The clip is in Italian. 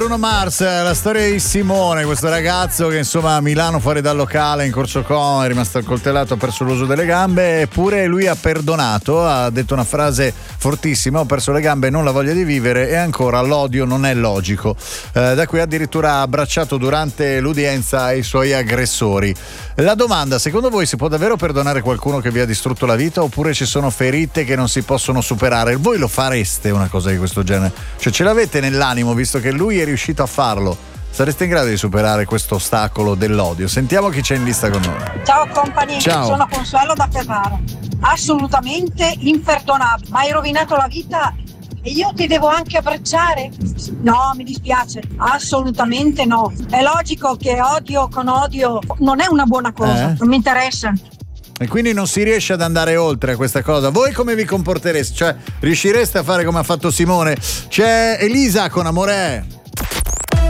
Bruno Mars, la storia di Simone, questo ragazzo che insomma a Milano fuori dal locale in Corso Como è rimasto accoltellato, ha perso l'uso delle gambe, eppure lui ha perdonato, ha detto una frase fortissima: ho perso le gambe e non la voglia di vivere, e ancora l'odio non è logico. Da qui addirittura ha abbracciato durante l'udienza i suoi aggressori. La domanda: secondo voi si può davvero perdonare qualcuno che vi ha distrutto la vita, oppure ci sono ferite che non si possono superare? Voi lo fareste una cosa di questo genere? Cioè, ce l'avete nell'animo, visto che lui è riuscito a farlo? Sareste in grado di superare questo ostacolo dell'odio? Sentiamo chi c'è in lista con noi. Ciao compagni, Ciao. Sono Consuelo da Ferrara. Assolutamente imperdonabile. Mi hai rovinato la vita e io ti devo anche abbracciare? No, mi dispiace, assolutamente no. È logico che odio con odio non è una buona cosa, non mi interessa. E quindi non si riesce ad andare oltre a questa cosa. Voi come vi comportereste? Cioè, riuscireste a fare come ha fatto Simone? C'è Elisa con Amore.